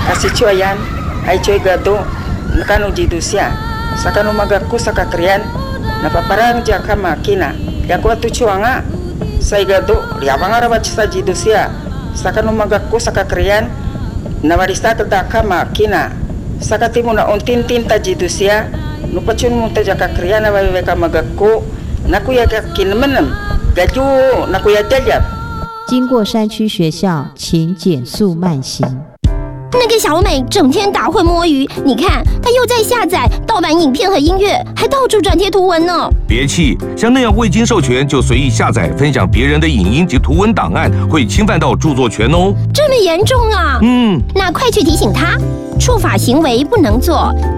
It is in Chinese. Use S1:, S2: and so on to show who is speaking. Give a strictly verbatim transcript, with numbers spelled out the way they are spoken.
S1: kasih cuayan, ay cuy gado, nakano jidusia, sakano magaku sakakrian, napaparang jaka makina, yaku atu cuanga, say gado, liabang arabat sa jidusia, sakano magaku sakakrian, nabarista kedaka makina, sakatimu na untin-tinta jidusia, nupacun muta jaka krian na babeka magaku, nakuya kinmenem, gaju nakuya jajab.
S2: 经过山区学校，请减速慢行。
S3: 那个小美整天打混摸鱼，你看她又在下载盗版影片和音乐，还到处转贴图文呢。
S4: 别气，像那样未经授权就随意下载、分享别人的影音及图文档案，会侵犯到著作权哦。
S3: 这么严重啊？
S4: 嗯，
S3: 那快去提醒她，触法行为不能做。